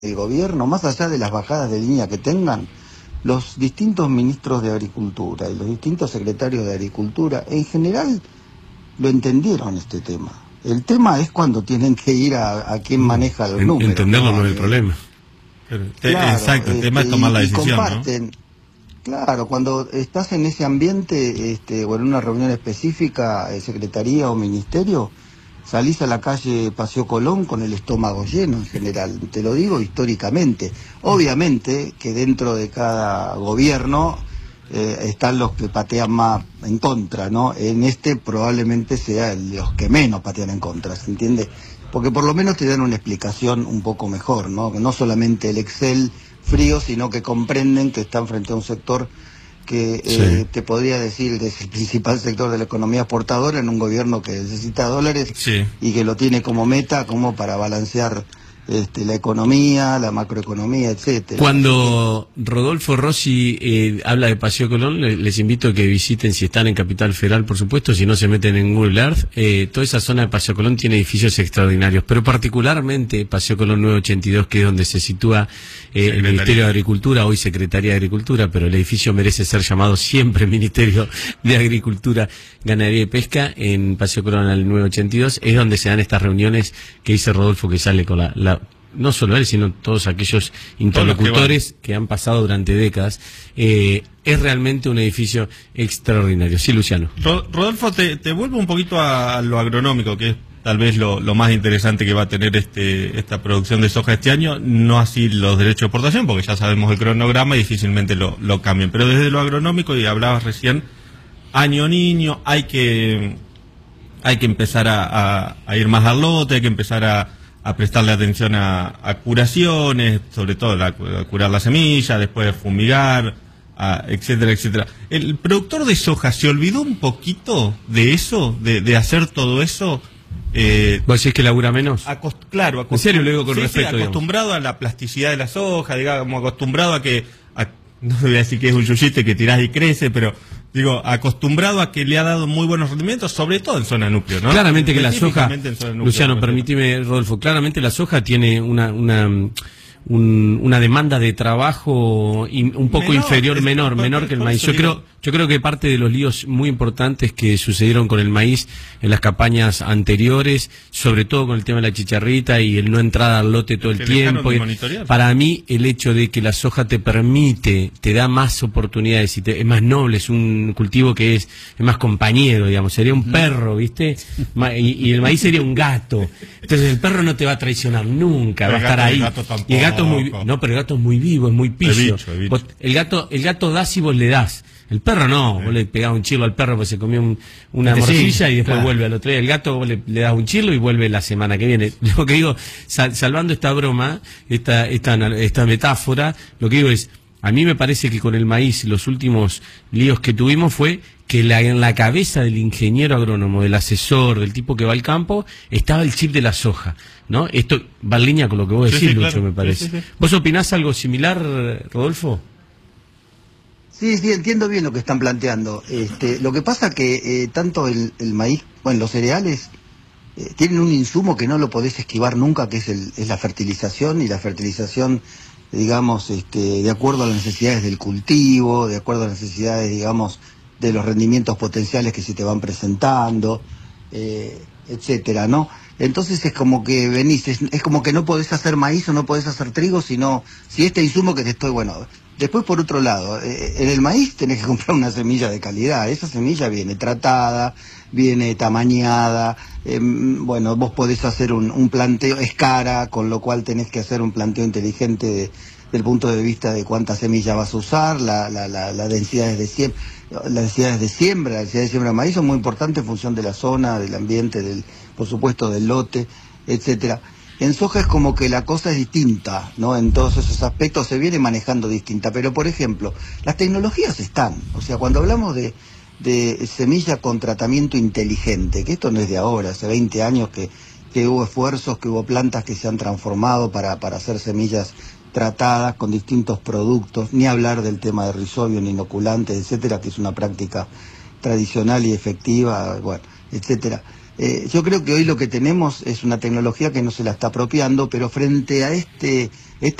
el gobierno, más allá de las bajadas de línea que tengan, los distintos ministros de Agricultura y los distintos secretarios de Agricultura, en general, lo entendieron este tema. El tema es cuando tienen que ir a quien maneja los números. Entenderlo no es el problema. Claro, exacto, el tema es tomar la decisión, comparten, ¿no? Claro, cuando estás en ese ambiente, o en una reunión específica, secretaría o ministerio, salís a la calle Paseo Colón con el estómago lleno en general, te lo digo históricamente. Obviamente que dentro de cada gobierno están los que patean más en contra, ¿no? En este probablemente sea los que menos patean en contra, ¿se entiende? Porque por lo menos te dan una explicación un poco mejor, ¿no? Que no solamente el Excel frío, sino que comprenden que están frente a un sector que te podría decir es el principal sector de la economía exportadora en un gobierno que necesita dólares y que lo tiene como meta como para balancear la economía, la macroeconomía, etcétera. Cuando Rodolfo Rossi habla de Paseo Colón, les invito a que visiten, si están en Capital Federal, por supuesto, si no se meten en Google Earth. Toda esa zona de Paseo Colón tiene edificios extraordinarios, pero particularmente Paseo Colón 982, que es donde se sitúa el Ministerio de Agricultura, hoy Secretaría de Agricultura, pero el edificio merece ser llamado siempre Ministerio de Agricultura, Ganadería y Pesca. En Paseo Colón al 982 es donde se dan estas reuniones que dice Rodolfo, que sale con no solo él, sino todos aquellos interlocutores que han pasado durante décadas. Es realmente un edificio extraordinario. Sí, Luciano. Rodolfo, te vuelvo un poquito a lo agronómico, que es tal vez lo más interesante que va a tener esta producción de soja este año, no así los derechos de exportación, porque ya sabemos el cronograma y difícilmente lo cambien. Pero desde lo agronómico, y hablabas recién, año niño, hay que empezar a ir más al lote, hay que empezar a prestarle atención a curaciones, sobre todo a curar la semilla, después fumigar, etcétera, etcétera. ¿El productor de soja se olvidó un poquito de eso, de hacer todo eso? ¿Vos decís que labura menos? Claro, en serio, lo digo con respeto, acostumbrado, digamos, a la plasticidad de la soja, digamos, acostumbrado a que, no voy a decir que es un yuyite que tirás y crece, pero digo, acostumbrado a que le ha dado muy buenos rendimientos, sobre todo en zona núcleo, ¿no? Claramente que la soja, Luciano, permíteme, Rodolfo, claramente la soja tiene una demanda de trabajo un poco menor que el maíz. Yo creo que parte de los líos muy importantes que sucedieron con el maíz en las campañas anteriores, sobre todo con el tema de la chicharrita y el no entrar al lote todo el tiempo. Para mí, el hecho de que la soja te da más oportunidades y es más noble, es un cultivo que es más compañero, digamos, sería un perro, ¿viste? Y el maíz sería un gato. Entonces el perro no te va a traicionar nunca, va a estar ahí. Y el gato pero el gato es muy vivo, es muy pillo. El gato da si vos le das. El perro no, vos le pegás un chilo al perro porque se comió una morcilla y después vuelve al otro día. El gato vos le das un chilo y vuelve la semana que viene. Lo que digo, salvando esta broma, esta metáfora, lo que digo es, a mí me parece que con el maíz los últimos líos que tuvimos fue que en la cabeza del ingeniero agrónomo, del asesor, del tipo que va al campo, estaba el chip de la soja, ¿no? Esto va en línea con lo que vos decís, Lucho, claro, me parece. Sí. ¿Vos opinás algo similar, Rodolfo? Sí, entiendo bien lo que están planteando. Lo que pasa que tanto el maíz, los cereales, tienen un insumo que no lo podés esquivar nunca, que es la fertilización, y la fertilización, digamos, de acuerdo a las necesidades del cultivo, de acuerdo a las necesidades, digamos, de los rendimientos potenciales que se te van presentando, etcétera, ¿no? Entonces es como que venís, es como que no podés hacer maíz o no podés hacer trigo, sino si este insumo que te estoy, después por otro lado, en el maíz tenés que comprar una semilla de calidad, esa semilla viene tratada, viene tamañada, vos podés hacer un planteo, es cara, con lo cual tenés que hacer un planteo inteligente del punto de vista de cuántas semillas vas a usar, las densidades de siembra. Las densidades de siembra de maíz son muy importantes en función de la zona, del ambiente, por supuesto del lote, etcétera. En soja es como que la cosa es distinta, ¿no? En todos esos aspectos se viene manejando distinta, pero por ejemplo, las tecnologías están, o sea, cuando hablamos de semilla con tratamiento inteligente, que esto no es de ahora, hace 20 años que hubo esfuerzos, que hubo plantas que se han transformado para hacer semillas tratadas con distintos productos, ni hablar del tema de rizobio, ni inoculantes, etcétera, que es una práctica tradicional y efectiva, etcétera. Yo creo que hoy lo que tenemos es una tecnología que no se la está apropiando, pero frente a esta